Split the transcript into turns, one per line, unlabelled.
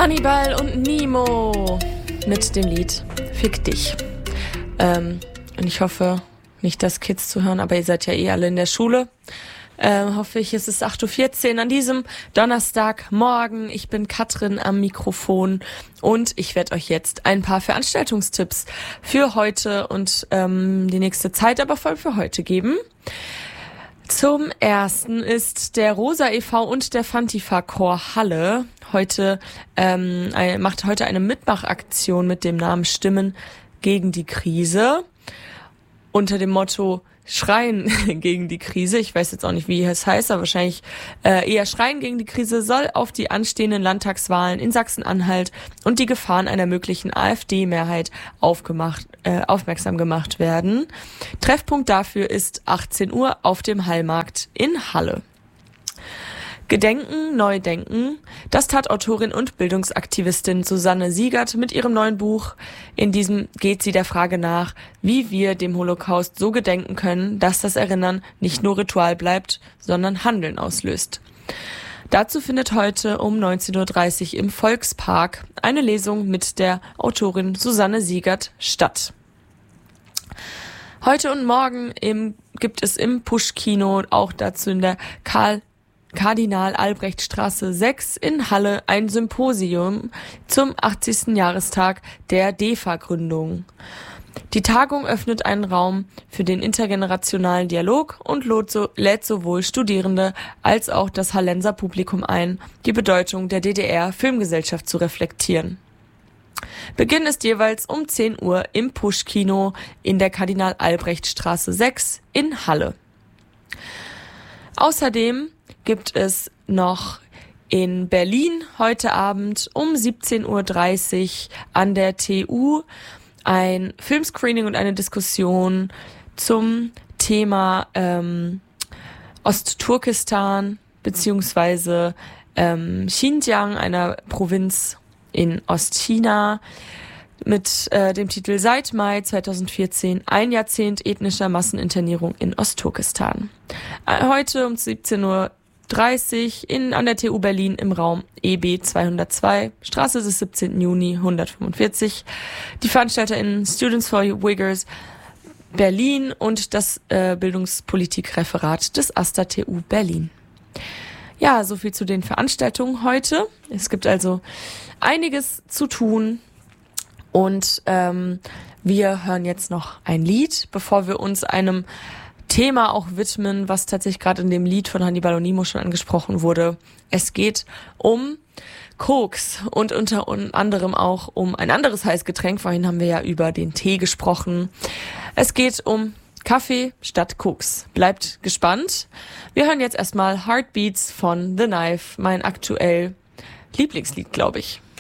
Hannibal und Nimo mit dem Lied Fick dich. Und ich hoffe nicht, dass Kids zuhören, aber ihr seid ja eh alle in der Schule. Hoffe ich, es ist 8.14 Uhr an diesem Donnerstagmorgen. Ich bin Katrin am Mikrofon und ich werde euch jetzt ein paar Veranstaltungstipps für heute und die nächste Zeit, aber vor allem für heute geben. Zum ersten ist der Rosa e.V. und der Fantifa-Chor Halle macht heute eine Mitmachaktion mit dem Namen Stimmen gegen die Krise unter dem Motto Schreien gegen die Krise. Ich weiß jetzt auch nicht, wie es heißt, aber wahrscheinlich eher Schreien gegen die Krise soll auf die anstehenden Landtagswahlen in Sachsen-Anhalt und die Gefahren einer möglichen AfD-Mehrheit aufmerksam gemacht werden. Treffpunkt dafür ist 18 Uhr auf dem Hallmarkt in Halle. Gedenken, neu denken, das tat Autorin und Bildungsaktivistin Susanne Siegert mit ihrem neuen Buch. In diesem geht sie der Frage nach, wie wir dem Holocaust so gedenken können, dass das Erinnern nicht nur Ritual bleibt, sondern Handeln auslöst. Dazu findet heute um 19.30 Uhr im Volkspark eine Lesung mit der Autorin Susanne Siegert statt. Heute und morgen gibt es im Pusch-Kino, auch dazu in der Kardinal-Albrecht-Straße 6 in Halle ein Symposium zum 80. Jahrestag der DEFA-Gründung. Die Tagung öffnet einen Raum für den intergenerationalen Dialog und lädt sowohl Studierende als auch das Hallenser Publikum ein, die Bedeutung der DDR-Filmgesellschaft zu reflektieren. Beginn ist jeweils um 10 Uhr im Pusch-Kino in der Kardinal-Albrecht-Straße 6 in Halle. Außerdem gibt es noch in Berlin heute Abend um 17.30 Uhr an der TU ein Filmscreening und eine Diskussion zum Thema Ostturkestan bzw. Xinjiang, einer Provinz in Ostchina, mit dem Titel Seit Mai 2014 ein Jahrzehnt ethnischer Masseninternierung in Ostturkestan. Heute um 17.30 Uhr an der TU Berlin im Raum EB 202, Straße des 17. Juni 145. Die VeranstalterInnen Students for Uyghurs Berlin und das Bildungspolitikreferat des AStA TU Berlin. Ja, soviel zu den Veranstaltungen heute. Es gibt also einiges zu tun. Und wir hören jetzt noch ein Lied, bevor wir uns einem Thema auch widmen, was tatsächlich gerade in dem Lied von Hannibal und Nimo schon angesprochen wurde. Es geht um Koks und unter anderem auch um ein anderes Heißgetränk. Vorhin haben wir ja über den Tee gesprochen. Es geht um Kaffee statt Koks. Bleibt gespannt. Wir hören jetzt erstmal Heartbeats von The Knife, mein aktuell Lieblingslied, glaube ich.